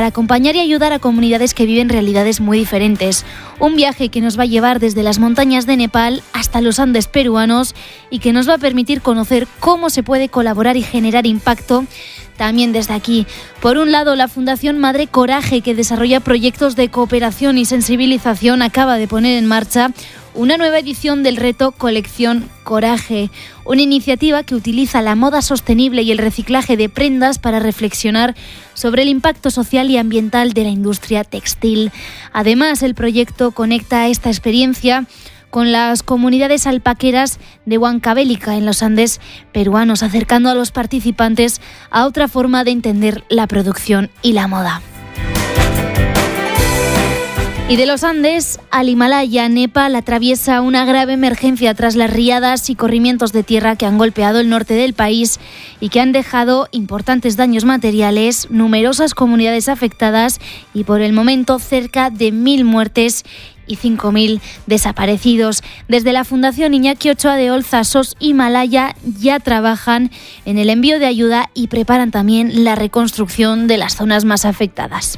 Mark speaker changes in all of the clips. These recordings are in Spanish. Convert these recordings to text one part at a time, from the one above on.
Speaker 1: para acompañar y ayudar a comunidades que viven realidades muy diferentes. Un viaje que nos va a llevar desde las montañas de Nepal hasta los Andes peruanos y que nos va a permitir conocer cómo se puede colaborar y generar impacto también desde aquí. Por un lado, la Fundación Madre Coraje, que desarrolla proyectos de cooperación y sensibilización, acaba de poner en marcha una nueva edición del reto Colección Coraje, una iniciativa que utiliza la moda sostenible y el reciclaje de prendas para reflexionar sobre el impacto social y ambiental de la industria textil. Además, el proyecto conecta esta experiencia con las comunidades alpaqueras de Huancavelica en los Andes peruanos, acercando a los participantes a otra forma de entender la producción y la moda. Y de los Andes al Himalaya, Nepal atraviesa una grave emergencia tras las riadas y corrimientos de tierra que han golpeado el norte del país y que han dejado importantes daños materiales, numerosas comunidades afectadas y por el momento cerca de 1.000 muertes y 5.000 desaparecidos. Desde la Fundación Iñaki Ochoa de Olza SOS Himalaya ya trabajan en el envío de ayuda y preparan también la reconstrucción de las zonas más afectadas.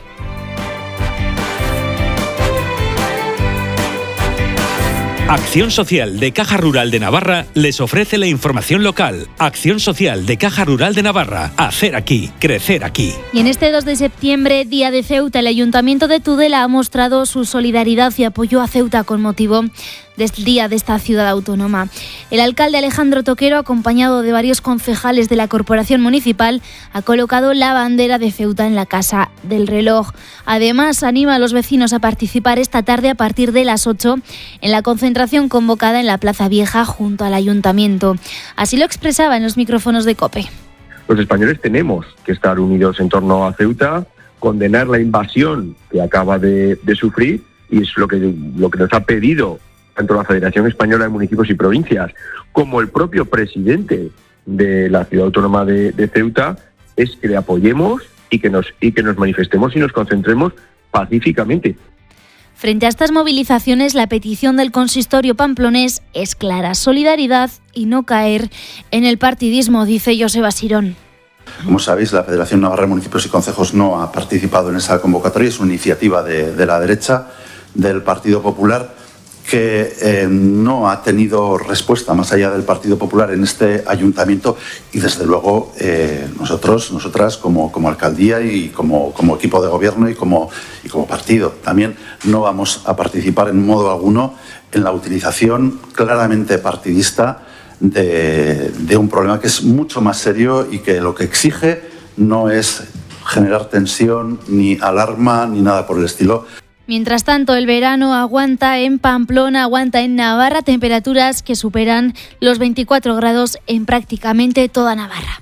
Speaker 2: Acción Social de Caja Rural de Navarra les ofrece la información local. Acción Social de Caja Rural de Navarra. Hacer aquí, crecer aquí.
Speaker 1: Y en este 2 de septiembre, Día de Ceuta, el Ayuntamiento de Tudela ha mostrado su solidaridad y apoyo a Ceuta con motivo del día de esta ciudad autónoma. El alcalde Alejandro Toquero, acompañado de varios concejales de la Corporación Municipal, ha colocado la bandera de Ceuta en la Casa del Reloj. Además, anima a los vecinos a participar esta tarde a partir de las 8 en la concentración convocada en la Plaza Vieja junto al Ayuntamiento. Así lo expresaba en los micrófonos de COPE.
Speaker 3: Los españoles tenemos que estar unidos en torno a Ceuta, condenar la invasión que acaba de sufrir, y es lo que nos ha pedido tanto la Federación Española de Municipios y Provincias como el propio presidente de la Ciudad Autónoma de Ceuta, es que le apoyemos y que nos manifestemos y nos concentremos pacíficamente.
Speaker 1: Frente a estas movilizaciones, la petición del consistorio pamplonés es clara: solidaridad y no caer en el partidismo, dice Joseba Sirón.
Speaker 4: Como sabéis, la Federación Navarra de Municipios y Concejos no ha participado en esa convocatoria. Es una iniciativa de la derecha, del Partido Popular, que no ha tenido respuesta más allá del Partido Popular en este ayuntamiento, y desde luego nosotras como alcaldía y como equipo de gobierno y como partido también no vamos a participar en modo alguno en la utilización claramente partidista de un problema que es mucho más serio y que lo que exige no es generar tensión, ni alarma, ni nada por el estilo.
Speaker 1: Mientras tanto, el verano aguanta en Pamplona, aguanta en Navarra, temperaturas que superan los 24 grados en prácticamente toda Navarra.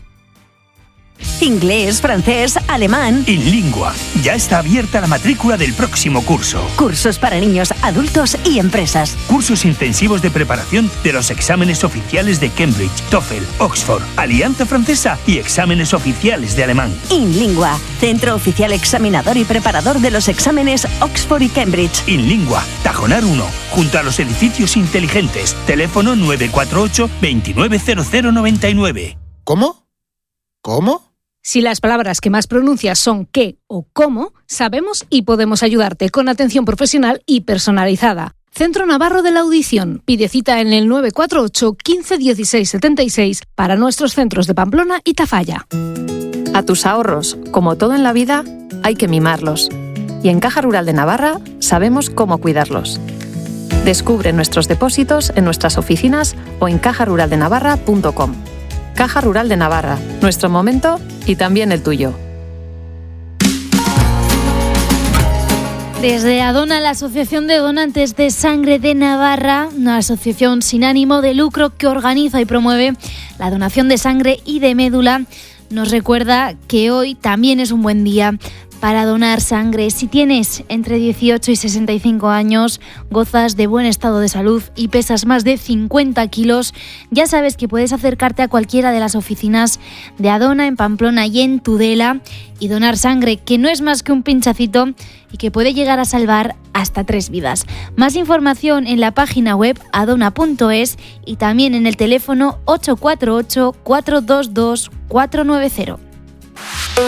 Speaker 5: Inglés, francés, alemán.
Speaker 6: InLingua. Ya está abierta la matrícula del próximo curso.
Speaker 5: Cursos para niños, adultos y empresas.
Speaker 6: Cursos intensivos de preparación de los exámenes oficiales de Cambridge, TOEFL, Oxford, Alianza Francesa y exámenes oficiales de alemán.
Speaker 5: InLingua. Centro oficial examinador y preparador de los exámenes Oxford y Cambridge.
Speaker 6: InLingua. Tajonar 1. Junto a los edificios inteligentes. Teléfono 948 290099.
Speaker 7: ¿Cómo?
Speaker 8: Si las palabras que más pronuncias son qué o cómo, sabemos y podemos ayudarte con atención profesional y personalizada. Centro Navarro de la Audición. Pide cita en el 948 15 16 76 para nuestros centros de Pamplona y Tafalla.
Speaker 9: A tus ahorros, como todo en la vida, hay que mimarlos. Y en Caja Rural de Navarra sabemos cómo cuidarlos. Descubre nuestros depósitos en nuestras oficinas o en cajaruraldenavarra.com. Caja Rural de Navarra, nuestro momento y también el tuyo.
Speaker 1: Desde Adona, la Asociación de Donantes de Sangre de Navarra, una asociación sin ánimo de lucro que organiza y promueve la donación de sangre y de médula, nos recuerda que hoy también es un buen día para donar sangre. Si tienes entre 18 y 65 años, gozas de buen estado de salud y pesas más de 50 kilos, ya sabes que puedes acercarte a cualquiera de las oficinas de Adona en Pamplona y en Tudela y donar sangre, que no es más que un pinchacito y que puede llegar a salvar hasta 3 vidas. Más información en la página web adona.es y también en el teléfono 848 422 490.